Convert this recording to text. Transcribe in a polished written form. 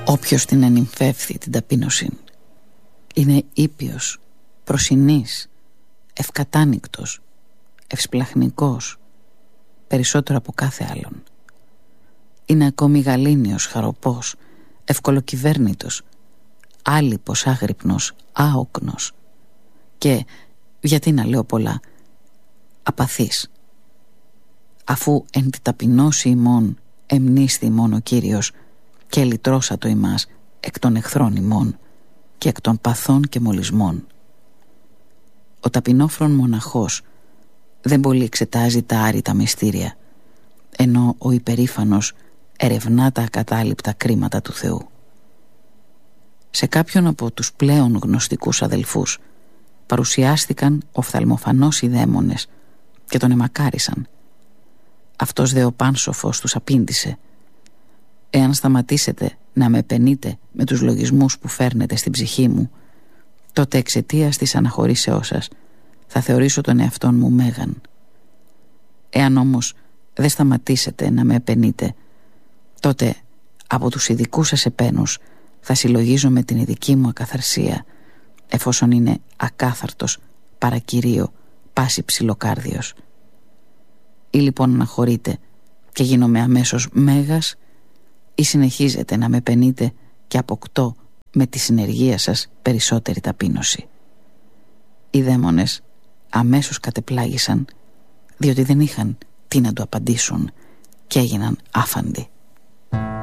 Όποιος την ενυμφεύθει την ταπείνωση είναι ήπιος, προσινής, ευκατάνικτος, ευσπλαχνικός, περισσότερο από κάθε άλλον. Είναι ακόμη γαλήνιος, χαροπός, ευκολοκυβέρνητος, άλυπος, άγρυπνος, άοκνος και, γιατί να λέω πολλά, απαθής. Αφού εν τη ταπεινώση ημών εμνίσθη ημών ο Κύριος και λυτρώσατο ημάς εκ των εχθρών ημών και εκ των παθών και μολυσμών. Ο ταπεινόφρον μοναχός δεν πολύ εξετάζει τα άρρητα μυστήρια, ενώ ο υπερήφανος ερευνά τα ακατάληπτα κρίματα του Θεού. Σε κάποιον από τους πλέον γνωστικούς αδελφούς παρουσιάστηκαν οφθαλμοφανώς οι δαίμονες και τον εμακάρισαν. Αυτός δε ο πάνσοφος τους απήντησε: «Εάν σταματήσετε να με πενείτε με τους λογισμούς που φέρνετε στην ψυχή μου, τότε εξαιτίας της αναχωρήσεώς σας θα θεωρήσω τον εαυτόν μου μέγαν. Εάν όμως δεν σταματήσετε να με επενείτε, τότε από τους ειδικούς σας επένους θα συλλογίζομαι την ειδική μου ακαθαρσία, εφόσον είναι ακάθαρτος παρακυρίο πάση ψιλοκάρδιος. Ή λοιπόν αναχωρείτε και γίνομαι αμέσως μέγας, ή συνεχίζετε να με πενείτε και αποκτώ με τη συνεργία σας περισσότερη ταπείνωση». Οι δαίμονες αμέσως κατεπλάγησαν, διότι δεν είχαν τι να του απαντήσουν και έγιναν άφαντοι.